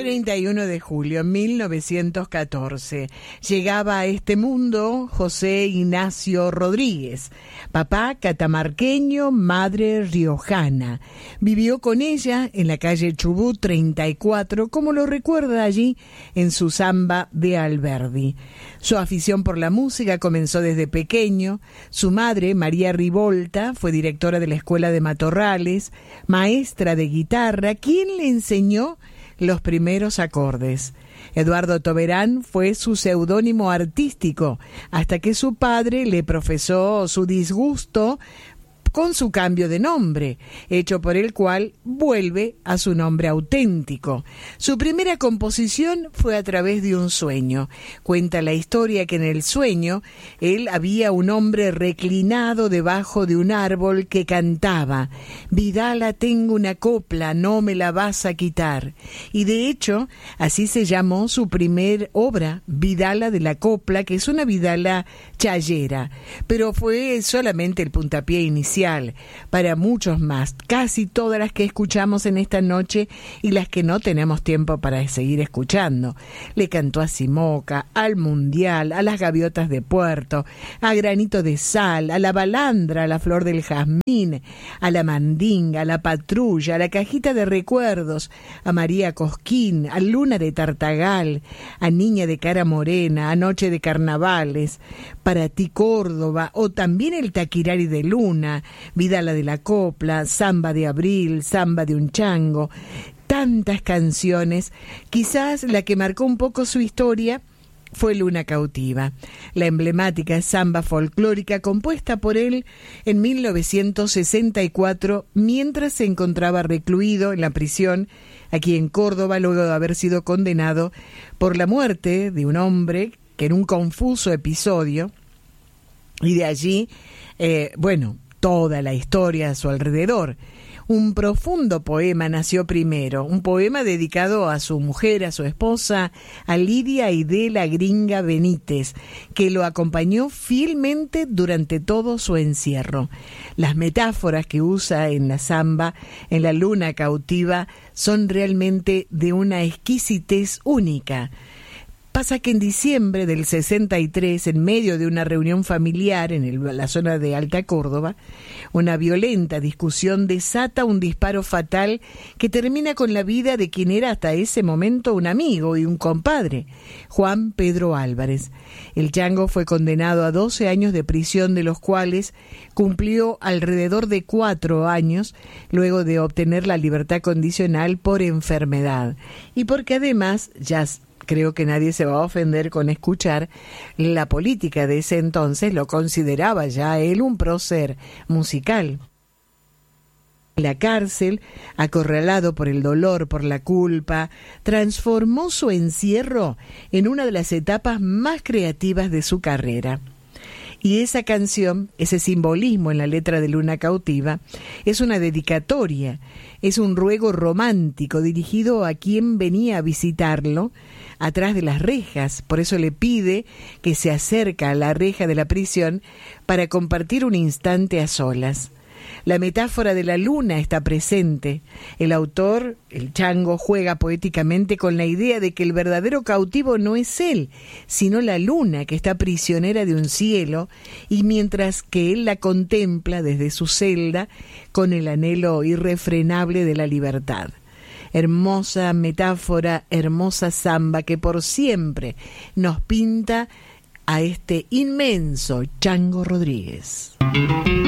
31 de julio de 1914 llegaba a este mundo José Ignacio Rodríguez, papá catamarqueño, madre riojana. Vivió con ella en la calle Chubut 34, como lo recuerda allí en su samba de Alberdi. Su afición por la música comenzó desde pequeño. Su madre, María Rivolta, fue directora de la Escuela de Matorrales, maestra de guitarra, quien le enseñó los primeros acordes. Eduardo Toberán fue su seudónimo artístico, hasta que su padre le profesó su disgusto con su cambio de nombre, hecho por el cual vuelve a su nombre auténtico. Su primera composición fue a través de un sueño. Cuenta la historia que en el sueño él había un hombre reclinado debajo de un árbol que cantaba: Vidala, tengo una copla, no me la vas a quitar. Y de hecho, así se llamó su primer obra, Vidala de la copla, que es una vidala chayera, pero fue solamente el puntapié inicial para muchos más, casi todas las que escuchamos en esta noche y las que no tenemos tiempo para seguir escuchando. Le cantó a Simoca, al Mundial, a las Gaviotas de Puerto, a Granito de Sal, a la Balandra, a la Flor del Jazmín, a la Mandinga, a la Patrulla, a la Cajita de Recuerdos, a María Cosquín, a Luna de Tartagal, a Niña de Cara Morena, a Noche de Carnavales, Para ti Córdoba, o también el Taquirari de Luna, Vidala de la copla, Samba de Abril, Samba de un chango. Tantas canciones. Quizás la que marcó un poco su historia fue Luna Cautiva, la emblemática samba folclórica compuesta por él en 1964 mientras se encontraba recluido en la prisión aquí en Córdoba, luego de haber sido condenado por la muerte de un hombre que en un confuso episodio, y de allí, toda la historia a su alrededor. Un profundo poema nació primero, un poema dedicado a su mujer, a su esposa, a Lidia Idela Gringa Benítez, que lo acompañó fielmente durante todo su encierro. Las metáforas que usa en la samba, en la Luna Cautiva, son realmente de una exquisitez única. Pasa que en diciembre del 63, en medio de una reunión familiar en la zona de Alta Córdoba, una violenta discusión desata un disparo fatal que termina con la vida de quien era hasta ese momento un amigo y un compadre, Juan Pedro Álvarez. El chango fue condenado a 12 años de prisión, de los cuales cumplió alrededor de 4 años, luego de obtener la libertad condicional por enfermedad. Y porque además, creo que nadie se va a ofender con escuchar, la política de ese entonces lo consideraba ya él un prócer musical. La cárcel, acorralado por el dolor, por la culpa, transformó su encierro en una de las etapas más creativas de su carrera. Y esa canción, ese simbolismo en la letra de Luna Cautiva, es una dedicatoria, es un ruego romántico dirigido a quien venía a visitarlo atrás de las rejas. Por eso le pide que se acerca a la reja de la prisión para compartir un instante a solas. La metáfora de la luna está presente. El autor, el chango, juega poéticamente con la idea de que el verdadero cautivo no es él, sino la luna, que está prisionera de un cielo, y mientras que él la contempla desde su celda con el anhelo irrefrenable de la libertad. Hermosa metáfora, hermosa samba que por siempre nos pinta a este inmenso Chango Rodríguez.